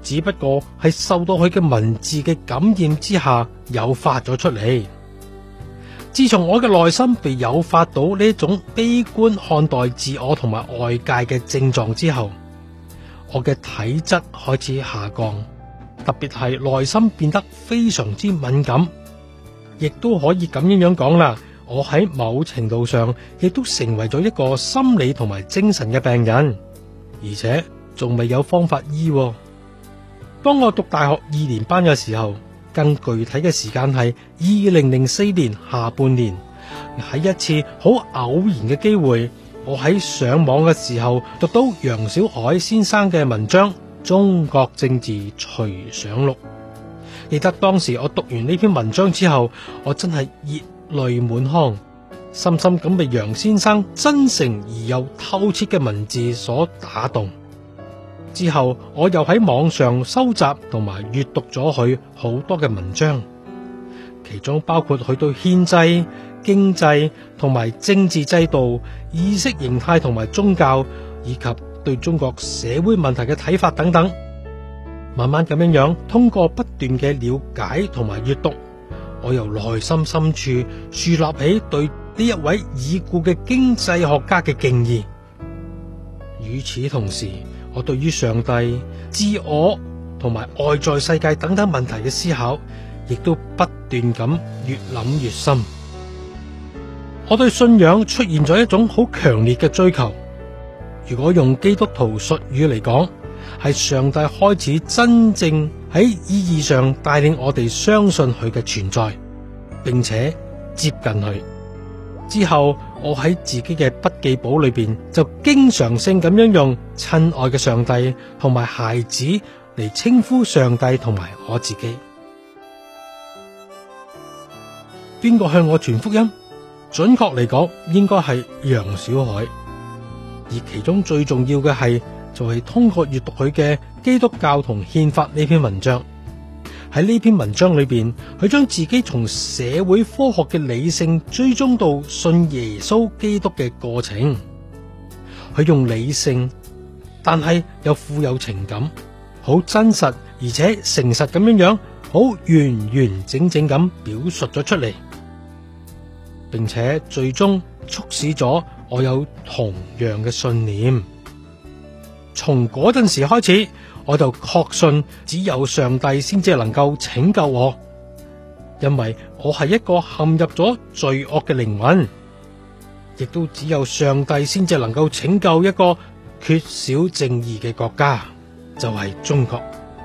只不過係受到佢嘅文字嘅感染之下誘發咗出嚟。自從我嘅內心被誘發到呢種悲觀看待自我同埋外界嘅症狀之後，我嘅體質開始下降，特別係內心變得非常之敏感，亦都可以咁樣講啦。我喺某程度上亦都成為咗一個心理同埋精神嘅病人，而且仲未有方法醫。當我讀大學2年班嘅時候，更具體嘅時間係2004年下半年，喺一次好偶然嘅機會，我喺上網嘅時候讀到楊小海先生嘅文章《中國政治隨想錄》。記得當時我讀完呢篇文章之後，我真係熱淚滿腔，深深咁被楊先生真誠而又透徹嘅文字所打動。之後我又喺網上收集同埋閱讀咗佢好多嘅文章，其中包括佢對憲制、經濟同埋政治制度、意識形態同埋宗教，以及對中國社會問題嘅睇法等等。慢慢咁樣通過不斷嘅了解同埋閱讀，我由內心深處樹立起對呢一位已故嘅經濟學家嘅敬意。與此同時，我對於上帝、自我同埋外在世界等等問題嘅思考，亦都不斷咁越諗越深。我對信仰出現咗一種好強烈嘅追求。如果用基督徒術語嚟講，係上帝開始真正喺意義上帶領我哋相信佢嘅存在，並且接近佢。之後我喺自己嘅筆記簿裏邊就經常性咁樣用親愛嘅上帝同埋孩子嚟稱呼上帝同埋我自己。邊個向我傳福音？準確嚟講，應該係楊小海。而其中最重要嘅係，就係通過閱讀佢嘅《基督教同憲法》呢篇文章。喺呢篇文章裏邊，佢將自己從社會科學嘅理性追蹤到信耶穌基督嘅過程。佢用理性，但係又富有情感，好真實而且誠實咁樣好完完整整咁表述咗出嚟，並且最終促使咗我有同樣嘅信念。從嗰陣時開始，我就確信只有上帝先至能夠拯救我，因為我係一個陷入咗罪惡嘅靈魂，亦都只有上帝先至能夠拯救一個缺少正義嘅國家，就係中國。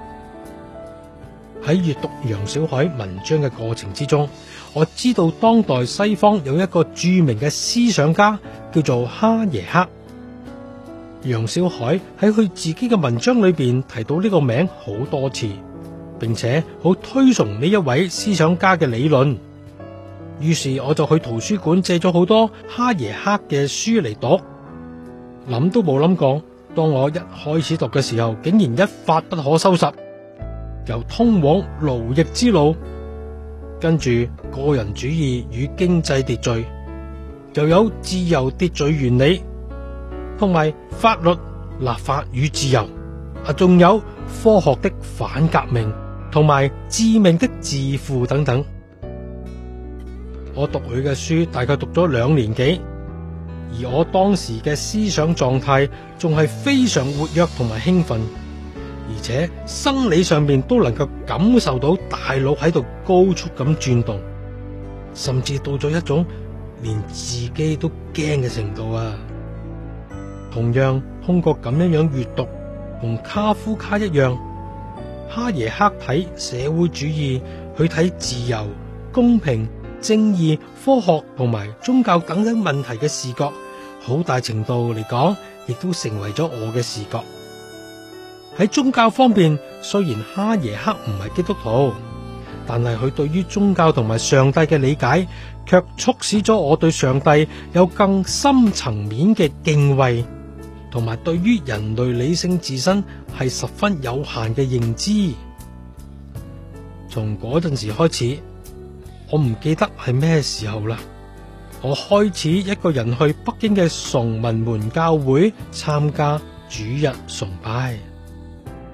喺閱讀楊小海文章嘅過程之中，我知道當代西方有一個著名嘅思想家叫做哈耶克。楊小海喺佢自己嘅文章裏邊提到呢個名好多次，並且好推崇呢一位思想家嘅理論。於是我就去圖書館借咗好多哈耶克嘅書嚟讀，諗都冇諗過，當我一開始讀嘅時候，竟然一發不可收拾，由通往奴役之路，跟住個人主義與經濟秩序，又有自由秩序原理，同埋法律立法與自由，仲有科學的反革命同埋致命的自負等等。我讀佢嘅書大概讀咗2年幾，而我當時嘅思想狀態仲係非常活躍同埋興奮，而且生理上面都能夠感受到大腦喺度高速咁轉動，甚至到咗一種連自己都驚嘅程度啊！同樣通過咁樣閱讀，同卡夫卡一樣，哈耶克睇社會主義，去睇自由、公平、正義、科學同埋宗教等等問題嘅視覺，好大程度嚟講，亦都成為咗我嘅視覺。喺宗教方面，雖然哈耶克唔係基督徒，但係佢對於宗教同埋上帝嘅理解，卻促使咗我對上帝有更深層面嘅敬畏，同埋對於人類理性自身係十分有限嘅認知。從嗰陣時開始，我唔記得係咩時候啦，我開始一個人去北京嘅崇文門教會參加主日崇拜。